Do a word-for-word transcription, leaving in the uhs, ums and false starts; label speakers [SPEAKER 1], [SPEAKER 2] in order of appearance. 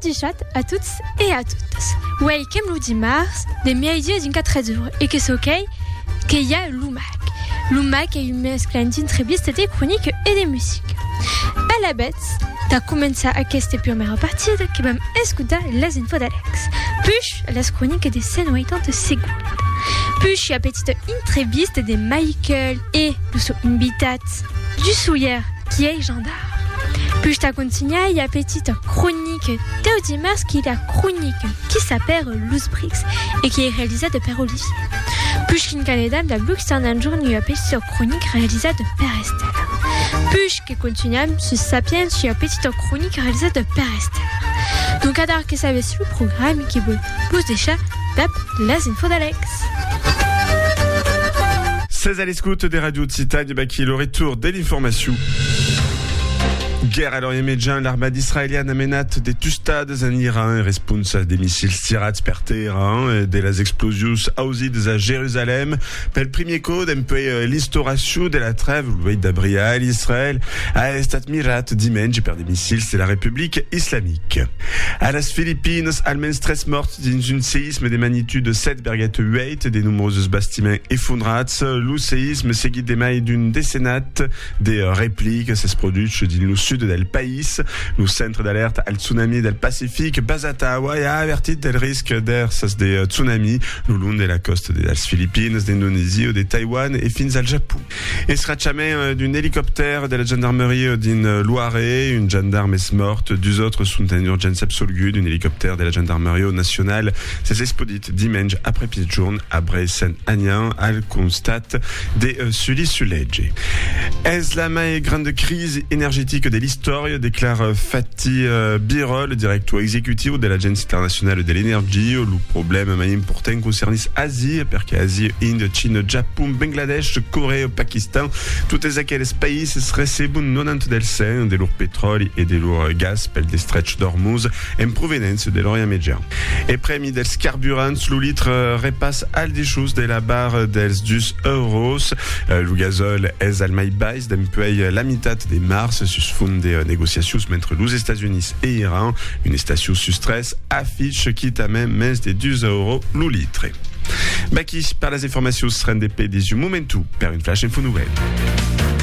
[SPEAKER 1] chat à toutes et à toutes. Ouais, comme le dit Mars, des médias d'une quatre jours et que c'est ok, qu'il y a l'U M A C. L'U M A C est une mesclandine très bien des chroniques et des musiques. À la bête, t'as commencé à cette première partie qui va écouter les infos d'Alex. Puis, la chronique des scènes ouaitantes Ségoul. Puis, il y a petite entreviste de Michael et de invitat du Souillère qui est gendarme. Puis je t'ai continué, il y a petite chronique d'Audimars qui est la chronique qui s'appelle Loose Bricks et qui est réalisée de Père Olivier. Puis je suis Canada de la Blue Star un jour, il y a petite chronique réalisée de Père Estelle. Puis je continue sur Sapiens, il y a petite chronique réalisée de Père Estelle. Donc à dire que ça va sur le programme qui vous pousse des chats, tape les infos d'Alex.
[SPEAKER 2] seize à l'écoute des radios de Citagne, bah, qui est le retour de l'information. Guerre à l'Orient Médian, l'armée israélienne amenat des tustades en Iran, responsable des missiles tirats per terra et de las explosions ausides à Jérusalem. Pel premier code, un peu l'instauration de la trêve, le d'Abrial, Israël, a estat mirat dimanche per des missiles, c'est la République islamique. À las Philippines, almenys tres morts dans un séisme de magnitude sept virgule huit, des nombreux bâtiments effondrats. Le séisme seguit des mailles d'une décennate, des répliques, ça se produit dans le sud del país. Le centre d'alerte al tsunami del Pacifique, basat a Hawaii, a avertit del risque d'ers de tsunami le long de la coste de las Philippines, d'Indonésie, de Taïwan et fins al Japon. Et srachament d'un hélicoptère de la gendarmerie d'une Loiret, une gendarme est morte, deux autres sont en urgence absolue d'un hélicoptère de la gendarmerie nationale. C'est expédié dimanche après pigeon à Bray-Saint-Agnan al constat des euh, suli-sulegge. Est la mai grande crise énergétique de l'histoire, déclare Fatih uh, Birol, directeur exécutif de l'Agence internationale de l'énergie. Le problème est important concerne l'Asie, parce que l'Asie, Inde, Chine, Japon, Bangladesh, Corée, Pakistan, tous aquells pays seraient quatre-vingt-dix del cent de leur pétrole et de leur gaz, pel des stretch d'Hormuz, en provenance de l'Orient Médian. Et premi dels carburants, le litre uh, repasse al dischus de la barre dels dus euros. Uh, le gazole est al mai baix d'un peu la mitad de mars, sus fond des négociations entre les États-Unis et Iran. Une station sous stress affiche qui t'a même mes des deux euros le litre. Baki, par les informations, sera des P des momentum, per une flash info nouvelle.